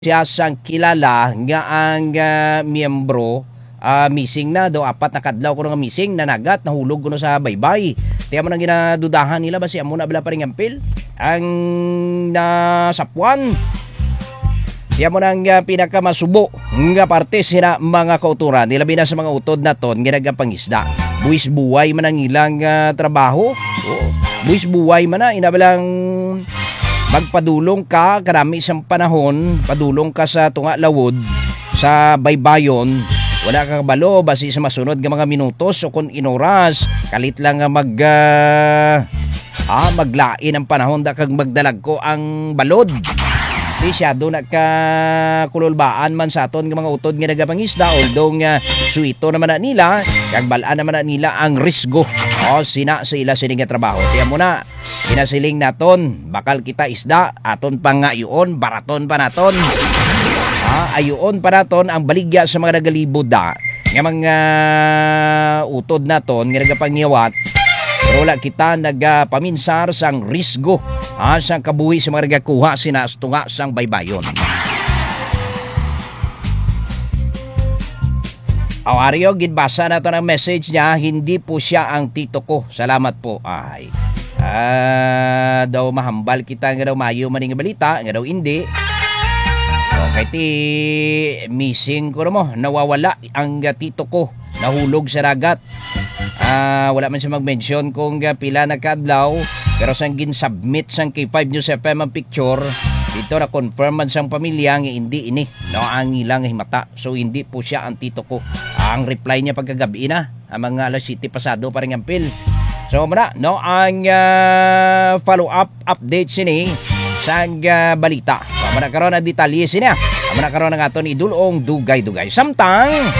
siya sang kilala nga ang miyembro missing na do apat na kadlaw ko nga missing nanagat nahulog kuno sa baybay. Tiya mo nang ginadudahan nila basi amo na bala pa ring ampil ang nasapuan. Tiya mo nang pinakamasubo nga parte sina mga kauturan nilabi na sa mga utod naton ginagapangisda. Buwis buway man ang ilang trabaho. Buwis buway man na inabalang magpadulong ka karami isang panahon, padulong ka sa tunga lawod sa baybayon, wala kang balo basi sa masunod nga mga minutos o kung inoras kalit lang nga maglain ang panahon da kag magdalag ko ang balod. Di siya doon nagkakululbaan man sa aton ng mga utod nga nagapangisda although nga suito naman na nila kag balaan naman na nila ang risgo sina sa ila sining nga trabaho. Tiyan mo na pinasiling naton bakal kita isda aton pang ngayon baraton pa naton ayon pa naton ang baligya sa mga nagalibod nga mga utod naton nga nagapangyawat pero wala kita nagapaminsar sang risgo sang kabuhi sa mga nagakuha sinastunga sang baybayon. Awario, ginbasa na ito ng message niya, hindi po siya ang tito ko. Salamat po. Ay, daw mahambal kita nga daw mayo maning balita, nga daw hindi. Okay, missing ko mo, nawawala ang tito ko, nahulog sa dagat. Wala man siya mag-mention kung pila na kadlaw, pero sang gin-submit sang K5 News FM ang picture, dito na confirm man sang pamilya nga hindi ini no ang ilang himata, so hindi po siya ang tito ko. Ang reply niya pagkagabi na ang mga alas 7 pasado pa rin ang pil. So muna no ang follow up update sini sang balita. So muna karon ang detalye sini muna karon ang aton idulong dugay-dugay samtang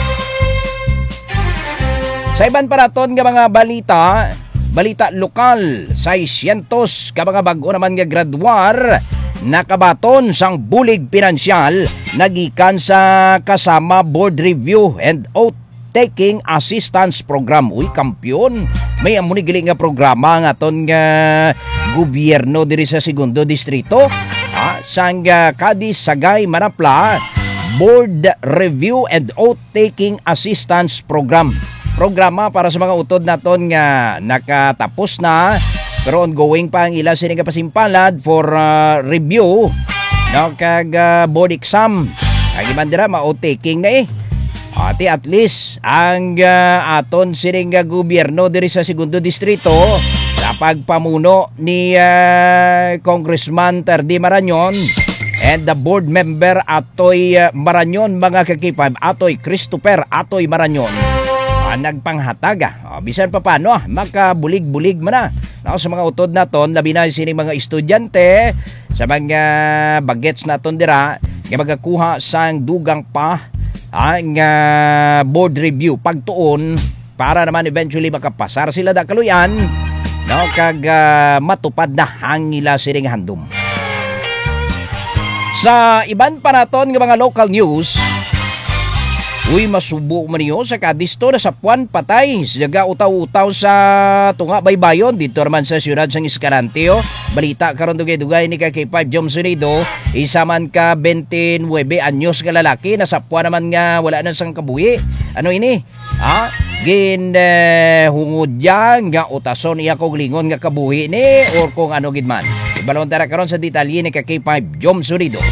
sa iban paraton nga mga balita lokal 600 ka mga bag-o naman nga graduar nakabaton sang bulig pinansyal nagikan sa kasama board review and oath-taking assistance program. Uy, kampyon. May amuni giling nga programa nga aton nga gobyerno diri sa segundo distrito. Sang Cadiz, Sagay, Manapla board review and oath-taking assistance program. Programa para sa mga utod naton nga nakatapos na pero ongoing pa ang ilang sining kapasimpalad for review no kag board exam kag ibandira mao-taking na ati at least ang aton sining gobyerno diri sa segundo distrito sa pagpamuno ni Congressman Terdy Marañon and the board member Atoy Marañon mga kakipab Atoy Christopher Atoy Marañon nagpanghataga. Bisan pa paano, makabulig-bulig man na. Sa mga utod naton, labi na sining mga estudyante, sa mga bagets naton dira, nga magakuha sang dugang pa ang board review pagtuon para naman eventually makapasar sila da kaluyan, no, kag matupad na ang ila sining handom. Sa iban pa naton nga mga local news, uy, masubo man niyo sa Cadiz to na sa Puan patay. Siyaga utaw-utaw sa tunga baybayon. Dito naman sa siyudad sang Escalante. Balita karon dugay-dugay ni K5 Jom Sunido. Isa man ka 29 anyos nga lalaki. Na sa Puan naman nga wala na sang kabuhi. Ano ini? Hungod yan nga utason iya kong lingon nga kabuhi ni or kung ano gidman. Ibalon tara karon sa detalye ni K5 Jom Sunido.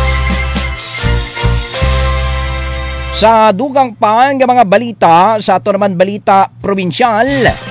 Sa dugang pa nga mga balita, sa ato naman balita probinsyal.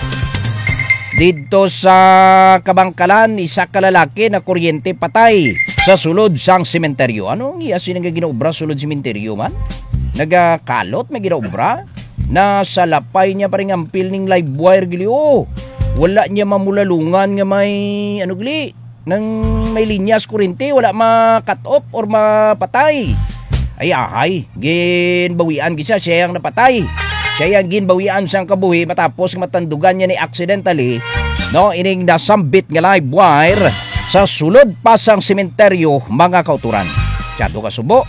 Dito sa Kabangkalan, isa ka lalaki na kuryente patay sa sulod sang sementeryo. Anong iya sinang ginaobra sulod sementeryo man? Nagakalot may ginaobra? Nasa lapay niya pa rin ang pil ning live wire giliyo. Wala niya mamulalungan nga may ano gili, nang may linyas kuryente, wala ma-cut off or mapatay. Ay, ginbawian gisa siya ang napatay. Siya ang ginbawian sang kabuhi matapos matandugan niya ni accidentally no ining nasambit nga live wire sa sulod pa sang sementeryo mga kauturan. Siyado ka subo.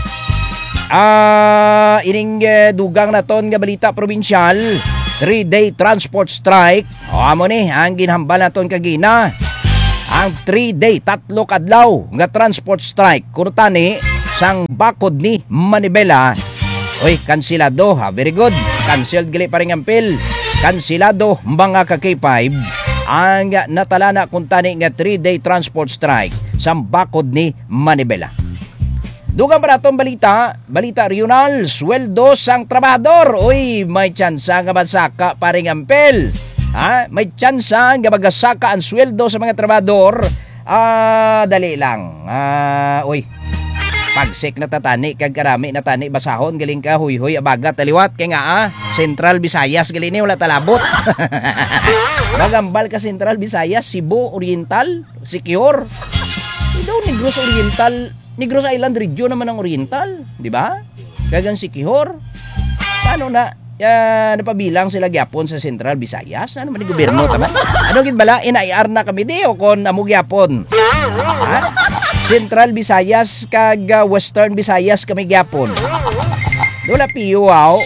Ining dugang naton nga balita probinsyal 3-day transport strike. Amo ni ang ginhambal naton kagina ang 3-day, 3 kadlaw nga transport strike. Kuno tani sang bakod ni Manibela. Oy, kansilado ha. Very good. Cancelled gali pa rin ang pill. Kansilado mga ka-K5 ang natalana kung tani nga 3-day transport strike sa bakod ni Manibela. Dugang para itong balita regional, sweldo sang trabahador. Uy, may tsansa nga magsaka pa rin ang pill. May tsansa nga magsaka ang sweldo sa mga trabahador. Dali lang. Uy, pagsik na tatani, kag karami na tani basahon, galing ka, huy abagat, taliwat, kaya nga Central Visayas, galing ni, wala talabot. Magambal ka Central Visayas, Cebu, Oriental, Siquijor. Daw Negros Oriental, Negros Island Region naman ang Oriental, di ba? Kagang Siquijor. Paano na? Napabilang sila gyapon sa Central Visayas. Ano man yung gobyerno tama? Ano gid bala ina-IR na kami di o kon amo gyapon. Central Visayas kag Western Visayas kami gyapon. Dola piyo aw.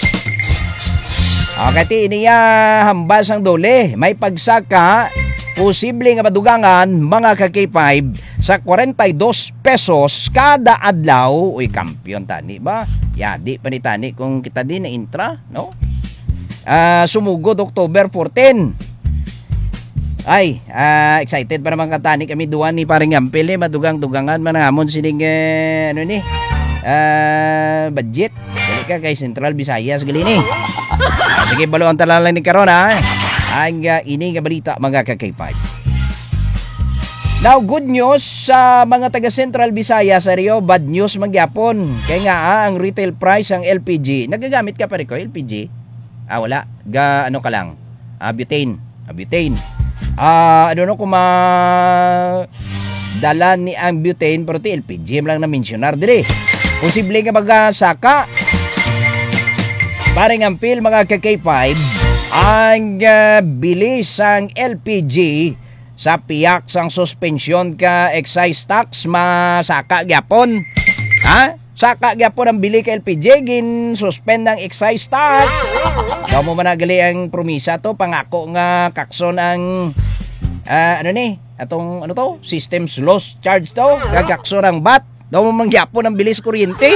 Kati iniya hambal sang dole, may pagsaka posible nga madugangan mga ka-K5 sa 42 pesos kada adlaw. Uy, kampiyon tani ba? Yadi pa ni tani kung kita din na intra, no? Sumugod October 14. Ay, excited pa naman katani kami duwan ni paring Ampel madugang-dugangan manamon sining budget. Gali ka kay Central Visayas gali ni. Sige balo ang talalan ni karon ang ini nga balita mga ka-K5. Now, good news sa mga taga Central Visayas sa Rio, bad news magyapon. Kaya nga ang retail price ang LPG. Nagagamit ka pa rin ko LPG? Wala. Ano ka lang? Butane. Butane. Ano no kung dala ni ang butane pero ti LPG lang na mentionar dire. Posible nga magasaka. Paring ang feel mga ka-K5 ang bilis ang LPG sa piyak sang suspensyon ka excise tax masaka gyapon. Saka gyapon ang bili ka LPG gin suspend ang excise tax. Daw mo managali ang promisa to pangako nga kakson ang atong systems loss charge to gagakson ang bat. Daw mo mangyapon ang bilis kuryente.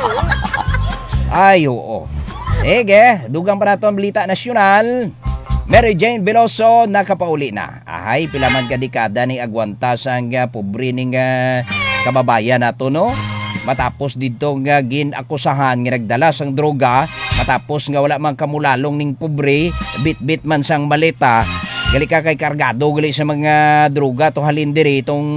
Ay oo. Dugang pa nato ang balita nasyonal. Mary Jane Veloso nakapauli na. Pila man ka dekada ni agwanta sang pobre ning kababayan nato no. Matapos dito nga ginakusahan nga nagdala sang droga, matapos nga wala man kamulalong ning pobre, bit-bit man sang maleta, gali ka kay kargado gali sa mga droga to halin diri itong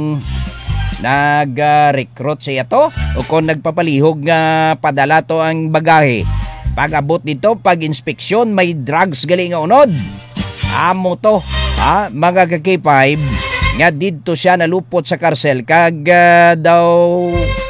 nag-recruit siya to o kung nagpapalihog nga padala to ang bagahe. Pag-abot dito, pag-inspeksyon, may drugs gali nga unod. Amo to, mga ka-K5, nga dito siya nalupot sa karsel, kag daw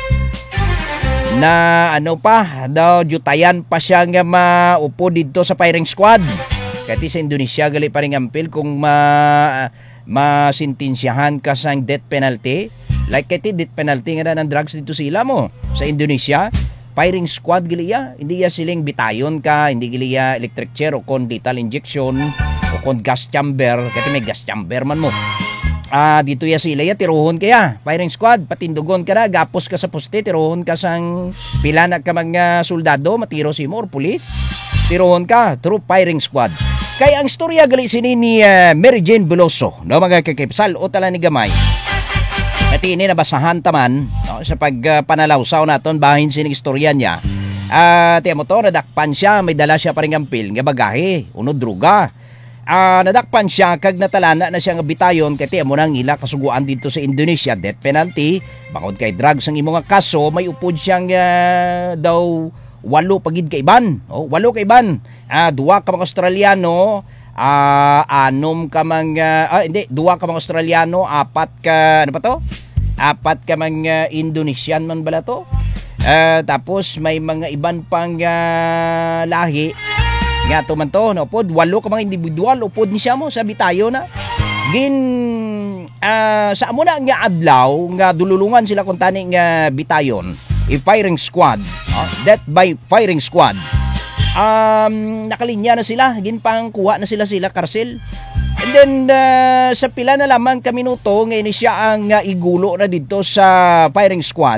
na jutayan pa siya nga maupo dito sa firing squad. Kati sa Indonesia, gali pa rin ampil kung masintinsyahan ka sang death penalty. Like kati death penalty nga na ng drugs dito sila mo. Sa Indonesia, firing squad giliya, hindi ya siling bitayon ka, hindi giliya electric chair o kon lethal injection o kon gas chamber, kasi may gas chamber man mo. Dito ya sila ya tiruhon kaya, firing squad, patindugon ka na, gapos ka sa poste, tiruhon ka sang pila na ka mga soldado, matiro si mo or pulis, tiruhon ka, through firing squad. Kaya ang storya gali sini ni Mary Jane Veloso, no mga kakipsal o tala ni gamay. At ini nabasahan taman no, sa pagpanalawsaw naton bahin sining istorya niya. Tiyan mo to, nadakpan siya, may dala siya pa rin ampil nga bagahe, unod druga. Nadakpan siya, kag natalana na siya nga bitayon, kaya tiyan mo nang ila kasuguan dito sa Indonesia, death penalty, bakod kay drugs ang imong kaso, may upod siyang daw 8 pagid kaiban. 8 kaiban. 2 ka mga Australiano, 6 ka mga hindi 2 ka mga Australiano, 4 ka ano pa to? 4 ka mga Indonesian man bala to. Tapos may mga iban pang lahi nga to man to no pod 8 ka mga individual upod ni siya mo sabi tayo na gin sa amo na nga adlaw nga dululungan sila kung tani nga bitayon firing squad death by firing squad. Nakalinya na sila, ginpang kuha na sila karsel. And then sa pila na lamang ka minuto ngayon siya ang igulo na dito sa firing squad.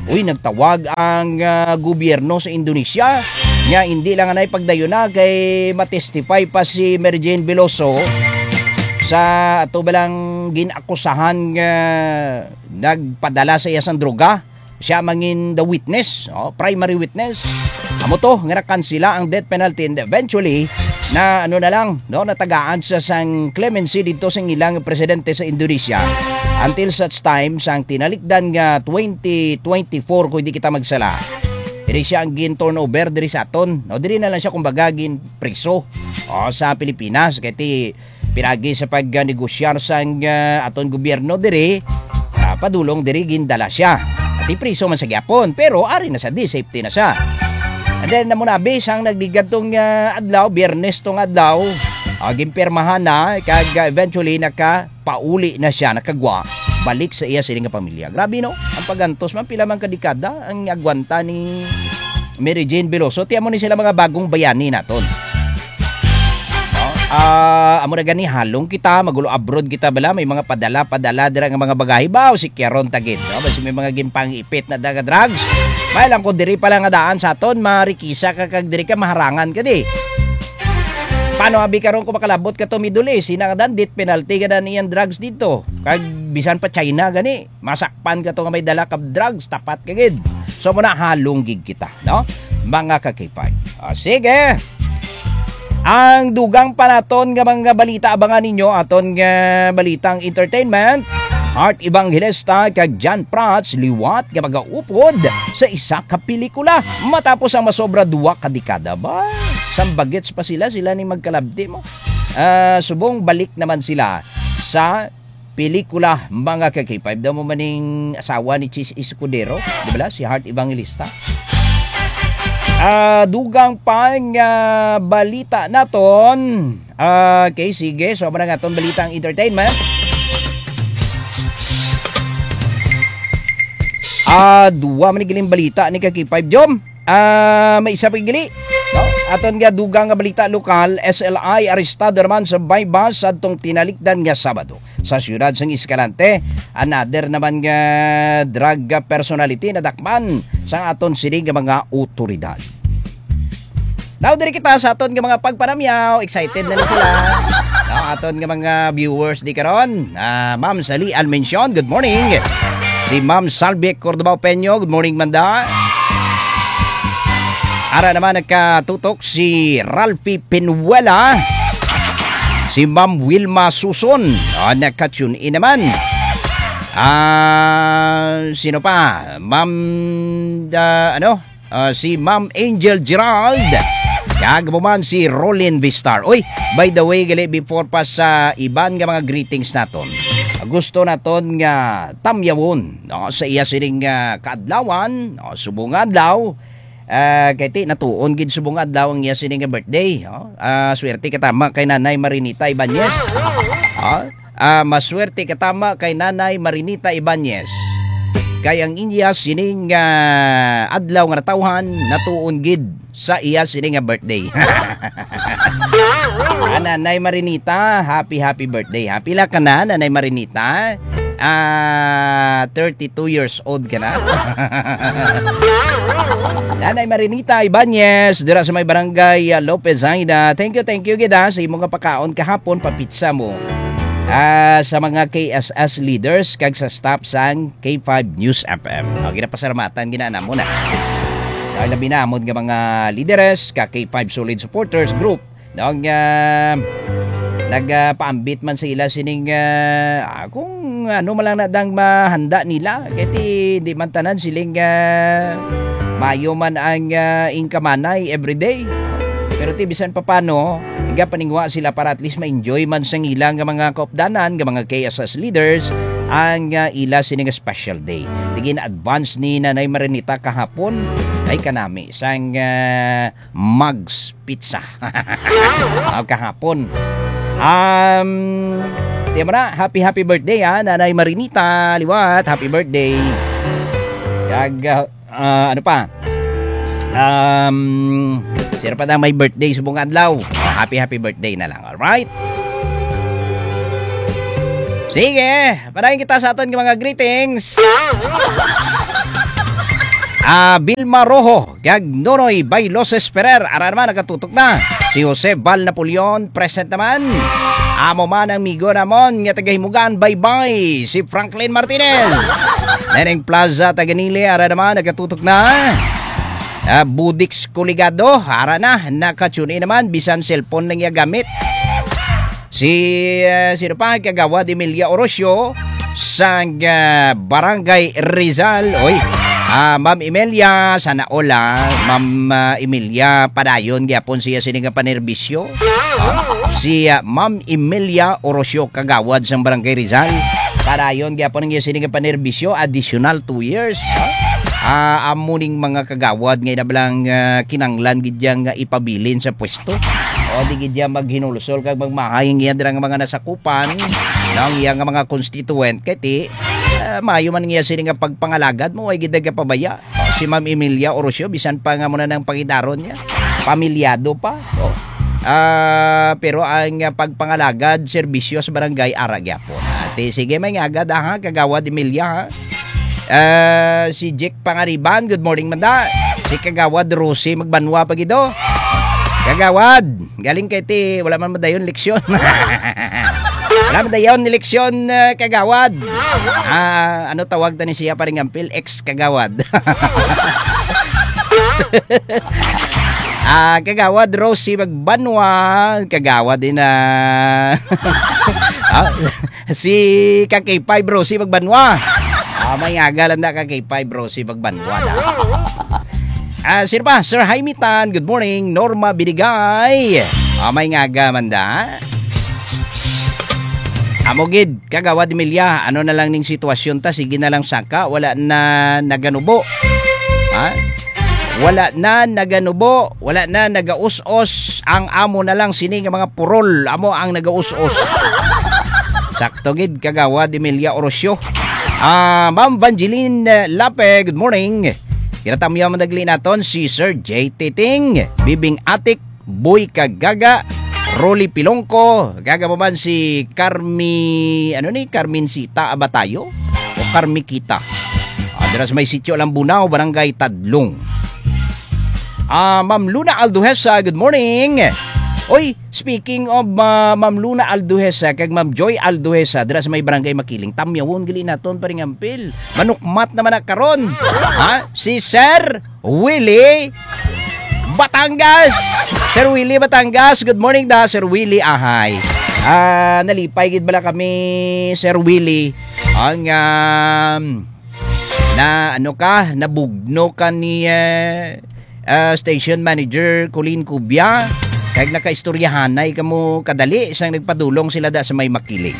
nagtawag ang gobyerno sa Indonesia nga hindi lang na ipagdayo na kay matestify pa si Mary Jane Veloso sa ato balang ginakusahan nga nagpadala sa iyang droga. Siya mangin the witness, primary witness. Amo to nga nakansila ang death penalty and eventually na na lang natagaan sa sang clemency dito sa ilang presidente sa Indonesia until such time sang tinalikdan nga 2024 kung hindi kita magsala. Diri siya ang gin turnover diri sa aton. Diri na lang siya kumbaga gin priso sa Pilipinas kay pinagi sa pagnegosyar sang aton gobyerno diri padulong diri gindala siya. At ipriso man sa gyapon pero ari na sa safety na siya. And then namunabi sang nagligad tong adlaw, Biyernes tong adlaw, gimpirmahan na kag eventually nakapauli na siya, nakagwa balik sa iya sining pamilya. Grabe no, ang pagantos man pila man kadekada ang agwanta ni Mary Jane Veloso. Tiyan mo ni sila mga bagong bayani naton. Amo na gani halong kita magulo abroad kita bala may mga padala dira nga mga bagahe baw si Kyaron tagid. Basi may mga gimpang ipit na daga drugs. May lang ko diri pala nga daan sa aton marikisa ka kag diri ka maharangan ka di. Paano abi karon ko makalabot ka to miduli sinangdan death penalty ka dan iyang drugs dito. Kag bisan pa China gani masakpan ka to nga may dala ka drugs tapat kagid. So muna halong gig kita, no? Mga kakipay. Sige. Ang dugang panaton nga mga balita abangan ninyo aton nga balitang entertainment. Art Evangelista kag John Prats liwat nga magaupod sa isa ka pelikula matapos ang masobra 2 ka dekada ba. Sambagets pa sila ni magkalabdi mo. Subong balik naman sila sa pelikula mga kakipay. Daw mo maning asawa ni Chis Escudero, di ba si Art Evangelista? Dugang pang balita naton. Okay, sige. So, marang aton balitang entertainment. Duwa manigiling balita ni Kakipay Jom. May isa pigili. No? Aton nga dugang nga balita lokal, SLI arestado naman sa bypass adtong tinalikdan nga Sabado sa siyudad sang Escalante. Another naman nga drug personality na dakman sa aton sining nga mga otoridad. Now diri kita sa aton nga mga pagpanamyaw, excited na sila. No, aton nga mga viewers di karon. Ma'am Sally Almension, good morning. Si Ma'am Salve Cordobao Peño, good morning Manda. Ara naman nagkatutok si Ralphie Pinuela. Si Ma'am Wilma Suson, nagka-tune in naman. Sino pa? Ma'am si Ma'am Angel Gerald. Kagabuman si Rolin Vistar. Uy, by the way, gali before pa sa iban nga mga greetings naton. Gusto naton nga tamyawon sa iya sining kaadlawan, subong adlaw. Kaya natuon gid subong adlaw ang iya sining birthday. Swerte katama kay Nanay Marinita Ibanez. Maswerte katama kay Nanay Marinita Ibanez. Kay ang iya sining adlaw nga natawhan natuon gid sa iya sining birthday. Nanay Marinita, happy birthday. Happy la ka na, Nanay Marinita. 32 years old ka na. Nanay Marinita Ibanez dira sa may barangay Lopez Zaida. Thank you gida sa imong pagkaon kahapon papitsa mo. Sa mga KSS leaders kag sa staff sang K5 News FM. Ginapasalamatan ginana mo na. Dahil labi na amod nga mga leaders ka K5 Solid Supporters Group nagpaambit man sa ila sining kung ano malang nadang mahanda nila kaya di man tanan siling mayo man ang inkamanay everyday pero bisan pa paano higa paningwa sila para at least ma-enjoy man sa ilang mga kaupdanan nga mga KSS leaders ang ila sining special day. Digin advance ni Nanay Marinita kahapon ay kanami sang Mugs Pizza. Kahapon. Tiyan mo na, happy birthday Nanay Marinita, liwat, happy birthday. Ano pa? Sino pa na may birthday sa buong adlaw? Happy birthday na lang, alright? Sige, panahin kita sa aton ng mga greetings. Vilma Rojo, kag Nonoy Bailoses Ferrer, ara naman nakatutok na. Si Jose Val Napoleon, present naman. Amo man ang migo namon, nga tagahimugan, bye-bye. Si Franklin Martinez. Neneng Plaza, Taganili, ara naman nakatutok na. Budix Kuligado, ara na, nakatune naman, bisan cellphone lang gamit. Sino pa, Kagawad Emilia Orosio, sa Barangay Rizal. Oy, Ma'am Emilia, sana ola. Ma'am Emilia, padayon, gyapon siya sininga panerbisyo. Si Ma'am Emilia Orosio, Kagawad sa Barangay Rizal. Padayon, gyapon siya sininga panerbisyo, additional 2 years. Amuning mga kagawad ngayon na balang kinanglan gidyang ipabilin sa pwesto. O di gidyang maghinulusol kag magmahayang iyan dirang mga nasakupan ng iyang mga constituent kati mayo man nga sini nga pagpangalagad mo ay gidag pabaya. Si Ma'am Emilia Orosio bisan pa nga muna ng pangidaron niya. Pamilyado pa. Pero ang pagpangalagad serbisyo sa barangay ara gyapon. Sige may agad kagawad Emilia si Jake Pangariban, good morning manda. Si Kagawad Rosie magbanwa pagido. Kagawad, galing kay ti wala man madayon leksyon. Wala madayon ni leksyon Kagawad. Ano tawag ta ni siya paring ampil ex Kagawad. Kagawad Rosie magbanwa, Kagawad din na si Kakay 5 Rosie magbanwa. May agalan na kay 5 Rosie magbanwa na. Sino pa? Sir Jaime Tan, good morning. Norma Binigay. May ngaga manda. Amogid, Kagawad Emilia, ano na lang ning sitwasyon ta, sige na lang saka, wala na naganubo. Wala na naganubo, wala na nagaus-os, ang amo na lang sini nga mga purol, amo ang nagaus-os. Sakto gid, Kagawad Emilia Orosio. Ma'am Vangeline Lape, good morning. Kinatamyaw madagli naton si Sir J. Titing, Bibing Atik, Boy Kagaga, Rolly Pilongko, gaga pa man si Carmencita Abatayo o Carmikita. Diras may sityo Lambunaw, Barangay Tadlong. Ma'am Luna Alduhesa, good morning. Oy, speaking of Ma'am Luna Alduhesa kag Ma'am Joy Alduhesa, diras may Barangay Makiling, tamyawon gali naton paring ampil. Manukmat naman na karon. Si Sir Willie Batangas. Sir Willie Batangas, good morning da Sir Willie ahay. Nalipay gid bala kami Sir Willie. Ang nabugno ka ni station manager Colleen Cubia. Kaya nakaistoryahanay kamo kadali isang nagpadulong sila da sa may Makiling.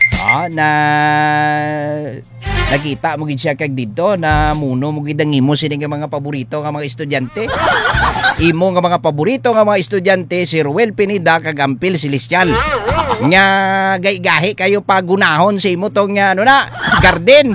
Nakita mo gid siya kag dito na muno mo gid ang imo sini nga mga paborito nga mga estudyante. Imo nga mga paborito nga mga estudyante si Ruel Pineda kag Ampil Celestial. Nga gay-gahi kayo pagunahon sa imo tong garden.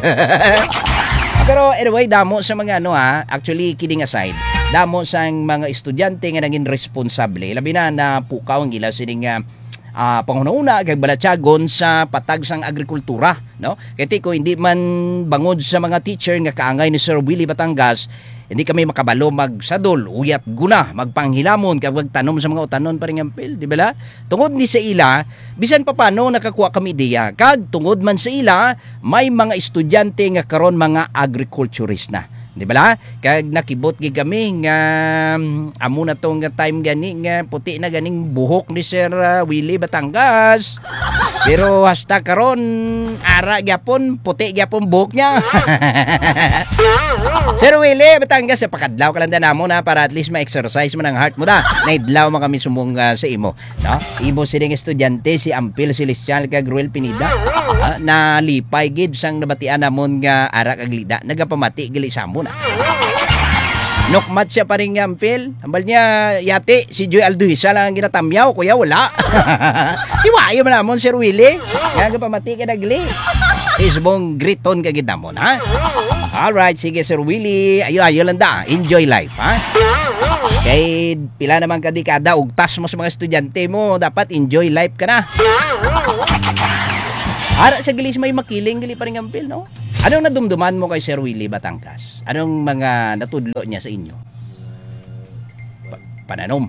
Pero anyway, damo sa mga actually kidding aside, damo sang mga estudyante nga naging responsable. Labi na pukaw ang gila sining panghuna kay balatyagon sa patag sang agrikultura, no? Kaya ko hindi man bangod sa mga teacher nga kaangay ni Sir Willie Batangas, hindi kami makabalo magsadol, uyat guna, magpanghilamon kag magtanom sa mga utanon paring ampil, di ba? Tungod ni sa ila, bisan pa paano nakakuha kami ideya, kag tungod man sa ila, may mga estudyante nga karon mga agriculturist na. Di ba? Kag nakibot gi kami nga amo na tong time gani nga puti na ganing buhok ni Sir Willie Batangas. Pero hasta karon ara gyapon puti gyapon buhok niya. Sir Willie Batangas, pakadlaw ka lang namo na para at least ma-exercise mo ng heart mo da. Naidlaw mo kami sumbong sa imo, no? Imo sining estudyante si Ampil Celestial kag Ruel Pineda. Na lipay gid sang nabatian namon nga ara kag lida nagapamati gali sa na. Nukmat siya pa rin Ampil. Ambal niya yati si Joy Alduhisa lang ang ginatamyaw. Kuya wala. Iwayo mo namon Sir Willie. Nga pamati ka nagli. Isbong griton ka ginamon ha. Alright, sige Sir Willie. Ayo lang da. Enjoy life ha. Kay pila naman ka dekada ugtas mo sa mga estudyante mo. Dapat enjoy life ka na. Ara sa gilis may Makiling gali pa rin Ampil, no? Anong nadumduman mo kay Sir Willie Batangkas? Anong mga natudlo niya sa inyo? Pananom.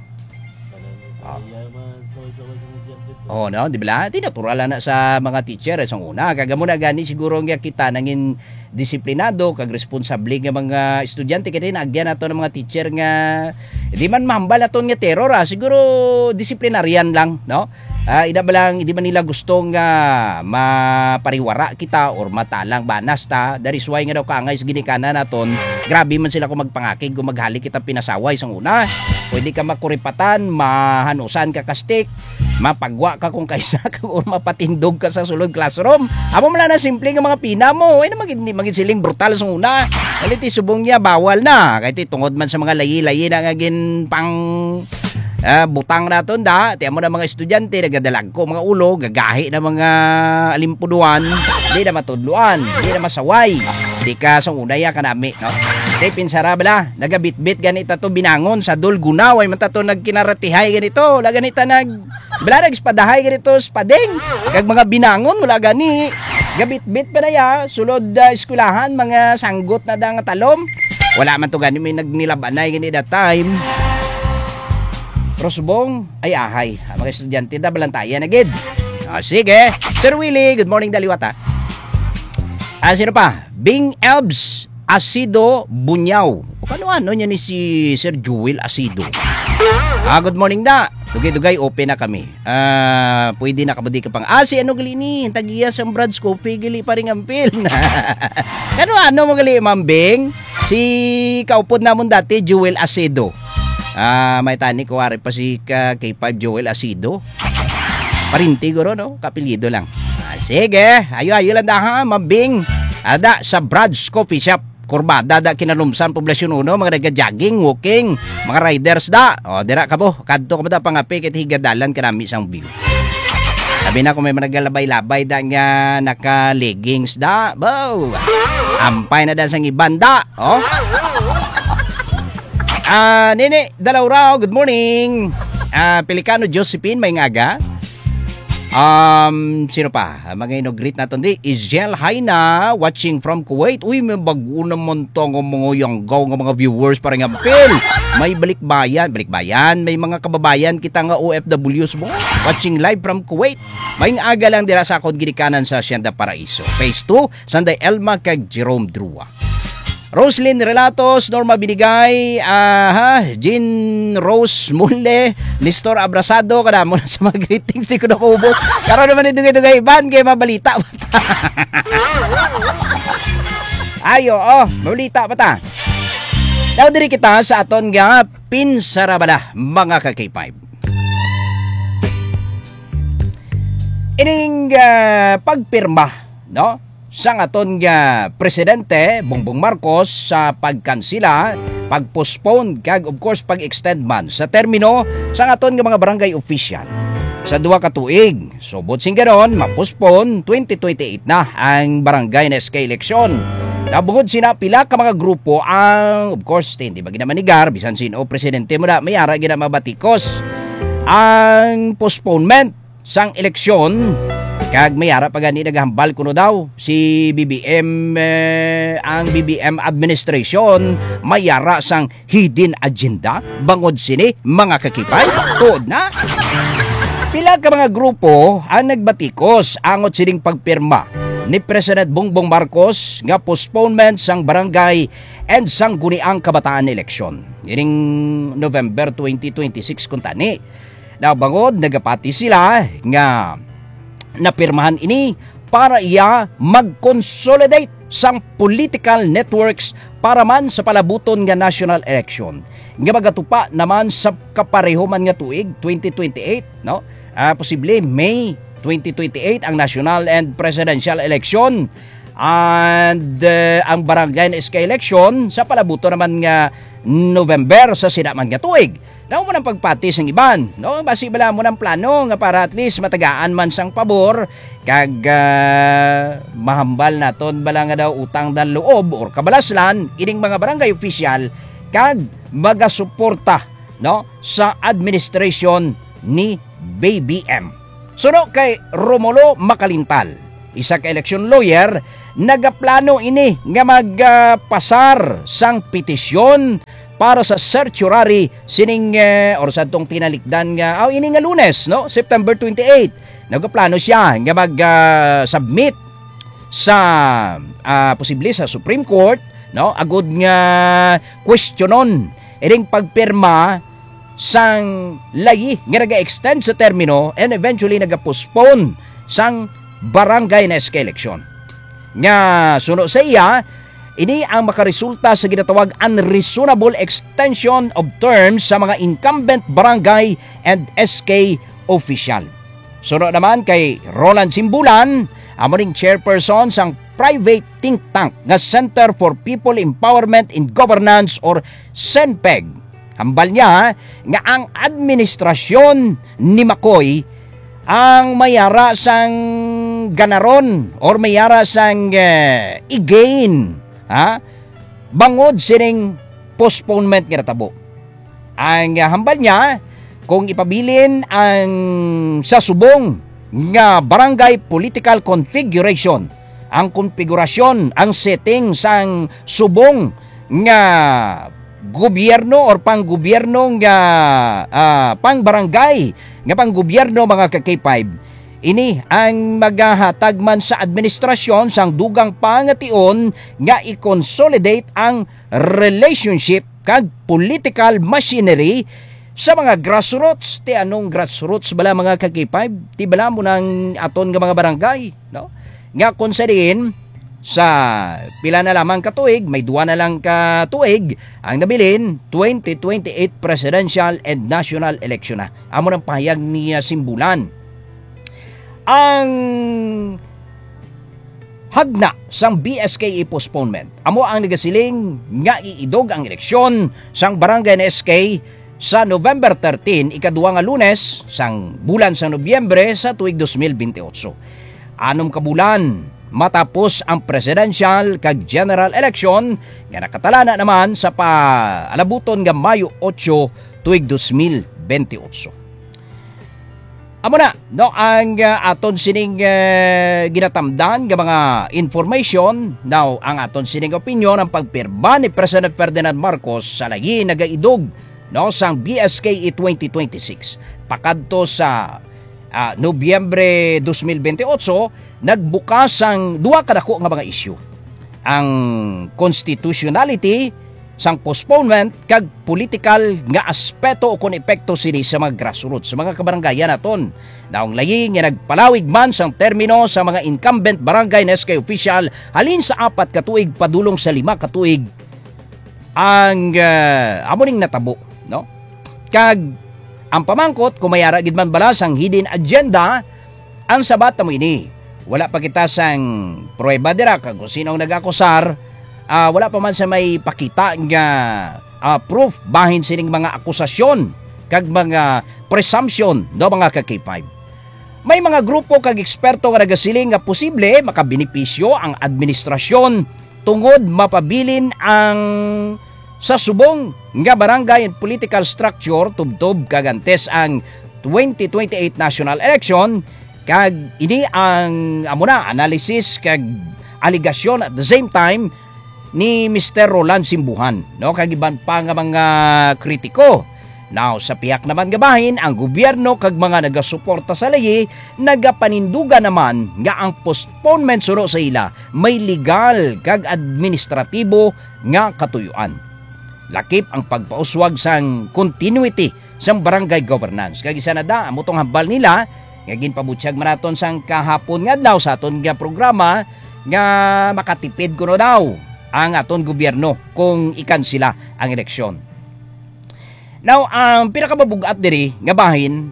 Oh, no, di ba? Di natural na sa mga teacher sa una. Kagamo na gani siguro nga kita nangin disiplinado kag responsable nga mga estudyante kay naagyan nato ng mga teacher nga di man mahambal aton nga terror siguro disiplinaryan lang, no? Hindi man nila gustong mapariwara kita or matalang banas ta. That is why nga daw kaangay sa ginikanan naton, grabe man sila kung magpangakig, kung maghali kita pinasaway sa una. Pwede ka makuripatan, mahanusan ka kastik, mapagwa ka kung kaisa ka o mapatindog ka sa sulod classroom. Amo man na simple nga mga pina mo, ay na maging siling brutal sa una. Kaliti subong niya bawal na. Kahit tungod man sa mga layi-layi na ngagin pang butang naton da, tiyan mo na mga estudyante nagadalag ko mga ulo, gagahi na mga alimpuduan, di na matudluan, di na masaway, di ka sa unaya kanami, no? Di pinsara bala, nagabitbit ganita to binangon sa dulgunaw, ay man tato nagkinaratihay ganito, wala ganita bala nagspadahay ganito spadeng, kag mga binangon wala gani, gabitbit pa na ya, sulod eskulahan, mga sanggot na da nga talom, wala man to gani may nagnilabanay gani that time. Rosbong ay ahay. Mga estudyante na balantayan na gid. Sige. Sir Willie, good morning daliwat ha. Sino pa? Bing Elbs Asido Bunyaw. Ano niya ni si Sir Jewel Asido? Good morning da. Dugay-dugay open na kami. Pwede na kabudi ka pang. Si ano gali ni? Tagiya sa Brad's Coffee gali pa rin ampil. Ano mo gali Mambing? Si kaupod namon dati Jewel Asido. May tani ko ari pa si K5 Joel Asido. Parinti guro no, kapilido lang. Sige, ayo lang da ha, Mambing. Ada sa Brad's Coffee Shop, kurbada da kinalumsan poblasyon 1, mga nagja-jogging, walking, mga riders da. Dira ka po, kadto ka da pangapi ket higadalan kanami sang view. Sabi na kung may managalabay-labay da nga naka-leggings da. Bow. Ampay na da sang ibanda, Nene Dalaurao, good morning. Pelicano Josephine, may ngaga. Sino pa? Mga inogreet natin di. Isjel Haina, watching from Kuwait. Uy, may bago naman to ang mga yanggaw ng mga viewers parang ampil. May balikbayan. May mga kababayan kita nga OFWs mo. Watching live from Kuwait. May aga lang dira sa akong ginikanan sa Hacienda Paraiso. Phase 2, Sanday Elma kag Jerome Drua. Roslyn Relatos, Norma Binigay, Jean Rose Mule, Nestor Abrasado, kada mo na sa mga greetings, di ko na kuubos. Karoon naman ito dugay ban, kaya mabalita. Ayo, mabalita pa ta. Daw diri kita sa aton nga pinsarabala, mga ka-K5. Ining pagpirma, no? Sang aton nga presidente Bongbong Marcos sa pagkansila, pagpostpone kag of course pag-extend man sa termino sang aton nga mga barangay official sa 2 ka tuig. So butsing ganon, mapostpone 2028 na ang barangay na SK election. Nabungod sina pila ka mga grupo ang of course hindi ba ginamanigar bisan sino presidente mo na mayara gina mabatikos ang postponement sang eleksyon. Kag mayara pa gani naghambal kuno daw si BBM ang BBM administration mayara sang hidden agenda bangod sini mga kakipay tuod na pila ka mga grupo ang nagbatikos angot sining pagpirma ni President Bongbong Marcos nga postponement sang barangay and sang guniang kabataan election ining November 2026 kuntani daw bangod nagapati sila nga napirmahan ini para iya mag-consolidate sang political networks para man sa palabuton nga national election. Nga magatupa naman sa kapareho man nga tuig 2028, no? Posible May 2028 ang national and presidential election. And ang barangay na SK election sa palabuto naman nga November sa sinaman nga tuig. Nao mo nang pagpatis ng iban, no? Basi bala mo ng plano nga para at least matagaan man sang pabor kag mahambal naton bala nga daw utang dan loob or kabalaslan ining mga barangay official kag magasuporta, no, sa administration ni BBM. Suno kay Romulo Makalintal, isa ka election lawyer nagaplano ini nga magpasar sang petisyon para sa certiorari sining or sa tong tinalikdan nga ini nga Lunes, no, September 28. Nagaplano siya nga mag-submit sa posible sa Supreme Court, no, agud nga questionon iring pagpirma sang layi nga naga-extend sa termino and eventually naga-postpone sang barangay na SK election. Nga suno sa iya, ini ang makaresulta sa ginatawag unreasonable extension of terms sa mga incumbent barangay and SK official. Suno naman kay Roland Simbulan, amo ring chairperson sang private think tank nga Center for People Empowerment in Governance or CENPEG. Hambal niya nga ang administrasyon ni Makoy ang mayara sang ganaron or mayara sang i-gain bangod sining postponement nga natabo. Ang hambal niya kung ipabilin ang sa subong nga barangay political configuration, ang konfigurasyon, ang setting sang subong nga gobyerno or pang-gobyerno nga pang-barangay nga pang-gobyerno mga ka-K5, ini ang maghahatag man sa administrasyon sang dugang pangation nga i-consolidate ang relationship kag political machinery sa mga grassroots. Ti anong grassroots bala mga ka-K5? Ti bala mo ng aton nga mga barangay, no? Nga konsiderin sa pila na lamang katuig, may duwa na lang katuig ang nabilin 2028 presidential and national election na. Amo ng pahayag ni Simbulan. Ang hagna sang BSKE postponement, amo ang nagasiling nga iidog ang eleksyon sang barangay na SK sa November 13, ikaduwa nga Lunes sang bulan sa Nobyembre sa tuig 2028. Anom ka bulan matapos ang presidential kag general election nga nakatalana naman sa paalabuton nga Mayo 8 tuig 2028. Amo na, no, ang aton sining ginatamdan nga mga information. Now, ang aton sining opinion ang pagpirma ni President Ferdinand Marcos sa lagi nagaidog, no, sang BSKE 2026 pakadto sa Nobyembre 2028, nagbukas ang duwa kadako nga mga isyu. Ang constitutionality sang postponement kag political nga aspeto o kon epekto sini sa mga grassroots, sa mga kabarangayan naton. Daong layi nga nagpalawig man sang termino sa mga incumbent barangay na SK official halin sa 4 katuig padulong sa 5 katuig ang amuning natabo, no? Kag ang pamangkot, kumayara gid man bala sang hidden agenda, ang sabat mo ini. Wala pa kita sang prueba dira kag kung sino ang nag-akusar, wala pa man sa may pakita nga proof bahin sining mga akusasyon kag mga presumption do mga ka-K5. May mga grupo kag eksperto nga nagasiling nga posible makabenepisyo ang administrasyon tungod mapabilin ang sa subong nga barangay and political structure tubtob kagantes ang 2028 national election. Kag ini ang amuna analysis kag aligasyon at the same time ni Mr. Roland Simbulan, no, kag iban pa nga mga kritiko. Now sa piyak naman gabahin ang gobyerno kag mga nagasuporta sa layi nagapaninduga naman nga ang postponement suro sa ila may legal kag administratibo nga katuyuan. Lakip ang pagpauswag sang continuity sang barangay governance. Kag isa na da amutong hambal nila nga ginpabutyag manaton sang kahapon nga daw sa aton nga programa nga makatipid kuno daw ang aton gobyerno kung ikansila ang eleksyon. Now, ang pinakababugat diri nga bahin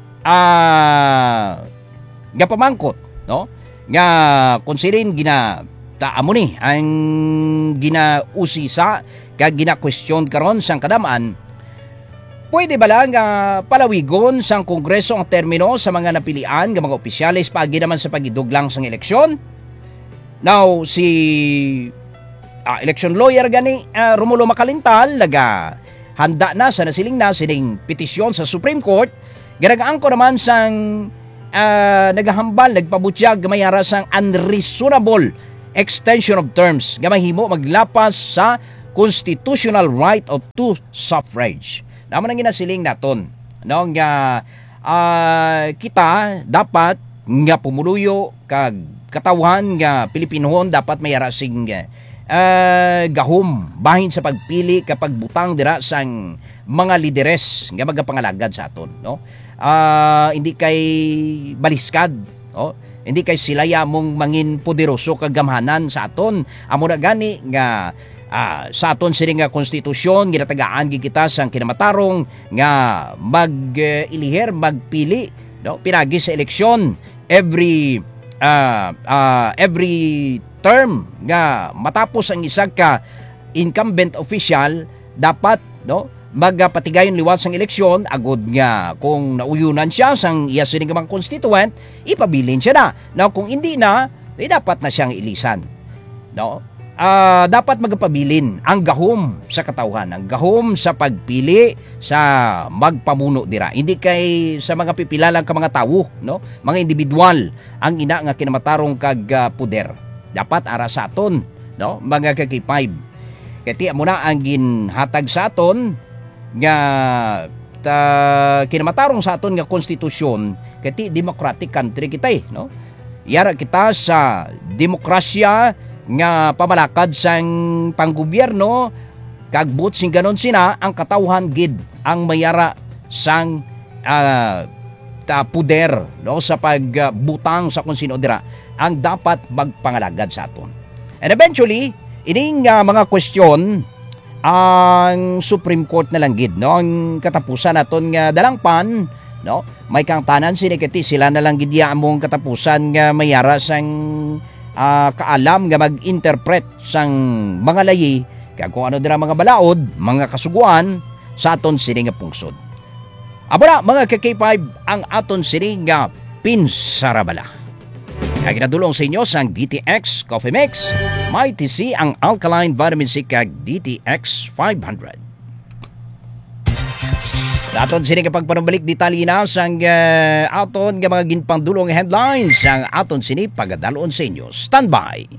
nga pamangkot, no? Nga konsirin taamo ni ang ginausisa kag gina-question karon sang kadamaan, pwede ba lang palawigon sang Kongreso ang termino sa mga napilian nga mga opisyalis paagi naman sa pagiduglang sang eleksyon? Now, si election lawyer gani Romulo Macalintal handa na sa nasiling na sining petisyon sa Supreme Court. Ganagaan ko naman sang nagahambal, nagpabutyag mayara sang unreasonable extension of terms nga mahimo maglapas sa constitutional right of to suffrage. Naman ang ginasiling naton no nga kita dapat nga pumuluyo kag katawhan nga Pilipinohon dapat may arasing gahom bahin sa pagpili kapag butang dira sang mga lideres nga magapangalagad sa aton no. Hindi kay baliskad no. Hindi kay silaya mong mangin poderoso kag gamhanan sa aton. Amo na gani nga sa aton sini nga konstitusyon ginatagaan kita sang kinamatarong nga mag-ilihir magpili no pinagi sa eleksyon every term nga matapos ang isa ka incumbent official dapat no magpatigayon liwat sang eleksyon agud nga kung nauyunan siya sang iya sini nga mga constituent ipabilin siya na no kung hindi na dapat na siyang ilisan no. Dapat magpabilin ang gahom sa katawhan, ang gahom sa pagpili sa magpamuno dira. Hindi kay sa mga pipilalang ka mga tawo, no? Mga individual ang ina nga kinamatarong kag puder. Dapat ara sa aton, no? Mga kakipayb. Kati amo na ang ginhatag sa aton nga kinamatarong sa aton nga konstitusyon, kati democratic country kita no? Yara kita sa demokrasya nga pamalakad sang panggobyerno kagbut sing ganon sina ang katawhan gid ang mayara sang puder no sa pagbutang sa kung sino dira ang dapat magpangalagad sa aton. And eventually ining mga question ang Supreme Court na lang gid no ang katapusan naton nga dalangpan no may kang tanan sinikiti sila na lang gid ya among katapusan nga mayara sang kaalam nga mag-interpret sang mga layi kaya kung ano dira mga balaod, mga kasuguan sa aton sini nga pungsod. Abo na mga K5 ang aton sini nga pinsarabala. Kaya ginadulong sa inyo sang DTX Coffee Mix, may TC ang Alkaline Vitamin C kag DTX 500. Aton sini kapag panumbalik detalye na sang aton nga mga ginpangdulong headlines sang aton sini pagadalon sa inyo. Standby.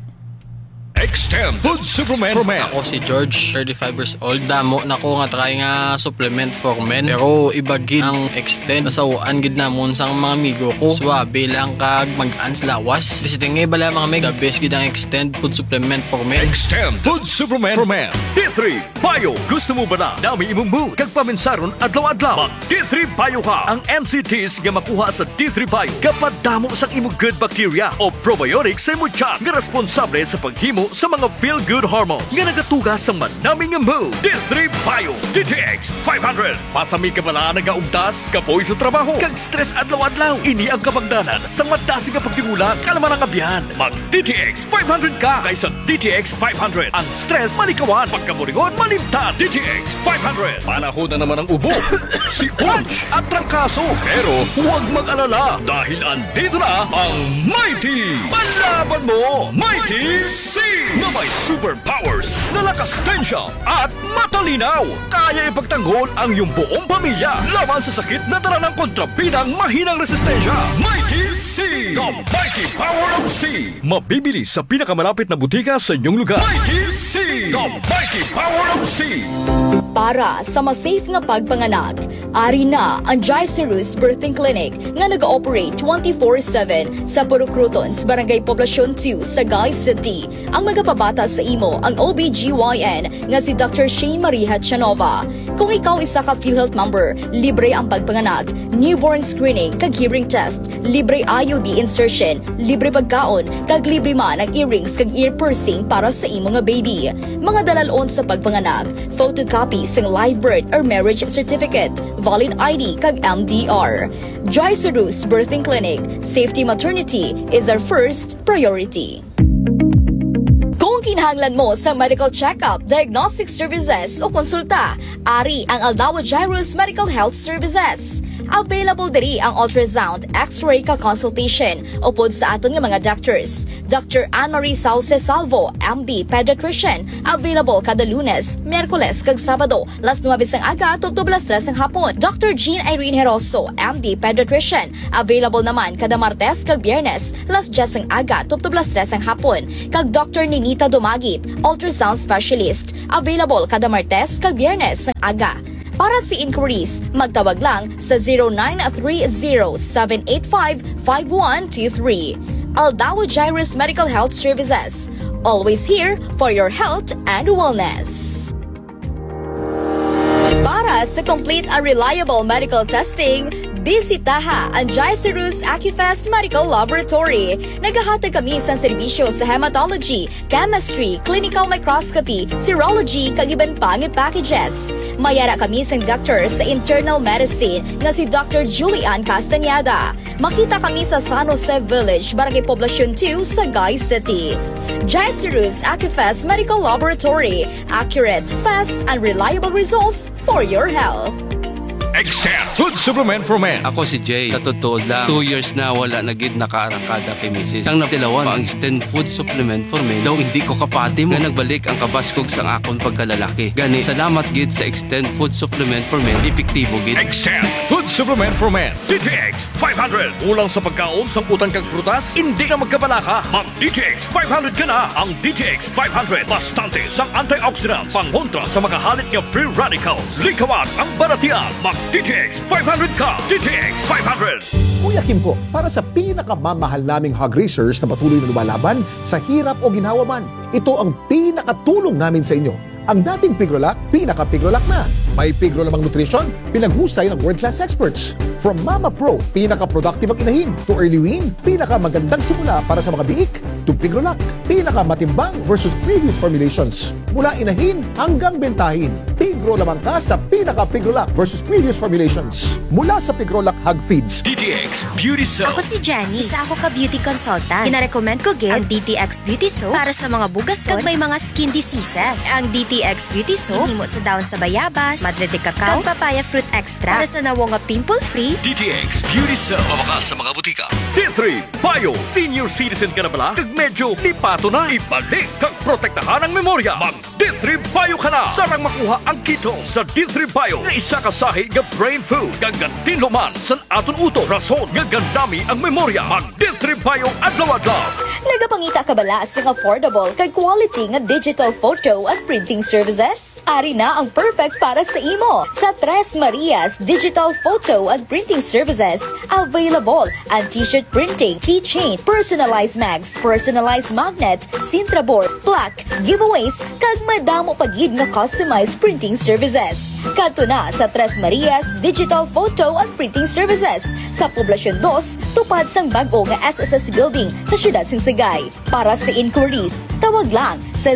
Extend Food Supplement for Men. Ako si George, 35 years old. Damo na ko nga try nga supplement for men. Pero ibagid ang extend. Nasawaan gid namon sang mga amigo ko. Swabe lang kag mag-ans lawas. Disitingay bala mga meg. The best gid ang extend food supplement for men. Extend Food Supplement for Men. D3 Bio. Gusto mo ba na dami imong mood kag paminsaron adlaw-adlaw? Mag D3 Bio ka. Ang MCTs nga makuha sa D3 Bio kapag damo sang imong good bacteria o probiotics sa imong tiyan nga responsable sa paghimo sa mga feel-good hormones nga nagatugas sa manaming mood. D3 Bio DTX 500. Pasami ka bala nagaugdas, kapoy sa trabaho, kag stress adlaw-adlaw. Ini ang kabagdanan sa madasi nga pagtingula kalaman ang abyan. Mag DTX 500 ka kaysa DTX 500. Ang stress malikawan, pagkamuringon malimtan. DTX 500. Panahon na naman ang ubo, si Unch at trangkaso. Pero huwag mag-alala dahil andito na ang Mighty. Panlaban mo, Mighty C! Na may superpowers na lakas tensya at matalinaw. Kaya ipagtanggol ang iyong buong pamilya laban sa sakit na dala ng kontrabidang mahinang resistensya. Mighty C! The Mighty Power of C! Mabibili sa pinakamalapit na butika sa inyong lugar. Mighty C! The Mighty Power of C! Para sa mas safe nga pagpanganak, ari na ang Jaicerus Birthing Clinic nga nag-ooperate 24/7 sa Purucrutons, Barangay Poblacion 2, Sagay City. Ang magapabata sa imo ang OBGYN nga si Dr. Shane Marie Hatchanova. Kung ikaw isa ka PhilHealth member, libre ang pagpanganak, newborn screening kag hearing test, libre IUD insertion, libre pagkaon, kag libre man ang earrings kag ear piercing para sa imo nga baby. Mga dalalon sa pagpanganak, photocopy sang live birth or marriage certificate, valid ID kag MDR. Jaicerus Birthing Clinic, safety maternity is our first priority. Kung kinahanglan mo sa medical check-up, diagnostic services o konsulta, ari ang Aldawa Jairus Medical Health Services. Available diri ang ultrasound, x-ray ka consultation upod sa aton nga mga doctors. Dr. Anne-Marie Sauce Salvo, MD Pediatrician, available kada Lunes, Miyerkules kag Sabado, las 9 sang aga tubto las 3 sang hapon. Dr. Jean Irene Heroso, MD Pediatrician, available naman kada Martes kag Biyernes, las 10 sang aga tubto las 3 sang hapon. Kag Dr. Ninita Dumagit, ultrasound specialist, available kada Martes kag Biyernes sang aga. Para sa inquiries, magtawag lang sa 0930-785-5123. Aldawa Jairus Medical Health Services. Always here for your health and wellness. Para sa complete and reliable medical testing, bisitaha ang Jaiserus Acufest Medical Laboratory. Naghahatag kami sa serbisyo sa hematology, chemistry, clinical microscopy, serology, kag iban pang packages. Mayara kami sa doctor sa internal medicine nga si Dr. Julian Castañeda. Makita kami sa San Jose Village, Barangay Poblacion 2, Sagay City. Jaiserus Acufest Medical Laboratory. Accurate, fast, and reliable results for your health. Extend Food Supplement for Men. Ako si Jay. Sa totoo lang, 2 years na wala nagid nakaarangkada kay Mrs. Ang natilawan, ang Extend Food Supplement for Men daw hindi ko kapati mo. Nga nagbalik ang kabaskog sang akon pagkalalaki. Gani, salamat gid sa Extend Food Supplement for Men. Epektibo gid. Extend Food Supplement for Men. DTX 500. Kulang sa pagkaon, samputan kag prutas, hindi na magkabalaka. Mag DTX 500 ka na. Ang DTX 500. Bastante sang antioxidants. Pangontra sa mga halit nga free radicals. Likawat ang baratian. Mag DTX 500 ka. DTX 500. Kuya Kim po, para sa pinakamamahal naming hog racers na patuloy na lumalaban sa hirap o ginhawa man, ito ang pinakatulong namin sa inyo. Ang dating Pigrolac, pinaka-Pigrolac na. May Pigro lamang nutrition, pinaghusay ng world-class experts. From Mama Pro, pinaka-productive ang inahin, to Early Wean, pinaka-magandang simula para sa mga biik, to Pigrolac, pinaka-matimbang versus previous formulations. Mula inahin hanggang bentahin, Pigro lamang ka sa pinaka-Pigrolac versus previous formulations. Mula sa Pigrolac Hog Feeds, DTX Beauty Soap. Ako si Jenny, isa ako ka beauty consultant. Pinarecommend ko gid ang DTX Beauty Soap para sa mga bugas kag may mga skin diseases. Ang DTX Beauty Soap himo sa dahon sa bayabas, madre de cacao, kag papaya fruit extra para sa nawo nga pimple-free. DTX Beauty Soap. Mawakas sa mga butika. D3 Bio. Senior citizen ka na bala? Kag medyo lipato na. Ibalik kag protektahan ang memorya. Mag D3 Bio ka na. Sarang makuha ang keto sa D3 Bio. Nga isa ka sahi nga brain food. Kag gantinluman sa aton uto. Rason nga gandami ang memorya. Mag D3 Bio adlaw-adlaw. Nagapangita ka bala sa affordable kag quality nga digital photo at printing services? Ari na ang perfect para sa imo. Sa Tres Marias Digital Photo and Printing Services, available ang t-shirt printing, keychain, personalized mags, personalized magnet, Sintra board, plaque, giveaways, kag madamo pagid nga customized printing services. Kadto na sa Tres Marias Digital Photo and Printing Services sa Poblacion 2, tupad sang bag-o nga SSS Building sa siyudad sing Sagay. Para sa inquiries, tawag lang sa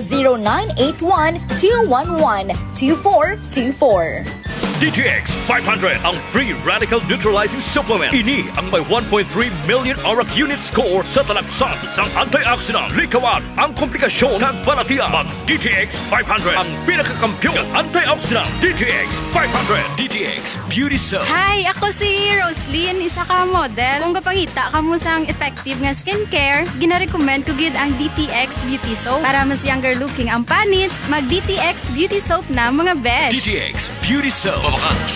0981-211-2424. DTX 500 ang free radical neutralizing supplement. Ini ang may 1.3 million ORAC unit score sa talaksan sang antioxidant. Likawat ang komplikasyon kag balatian. Mag DTX 500 ang pinakakampiyon ng antioxidant. DTX 500. DTX Beauty Soap. Hi, ako si Roslyn, isa ka model. Kung kapangita ka mo sang effective nga skincare, gina-recommend ko gid ang DTX Beauty Soap. Para mas younger looking ang panit, mag DTX Beauty Soap na mga besh. DTX Beauty Soap. Mawakas